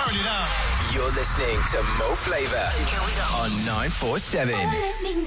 Turn it up. You're listening to Mo Flava on 947.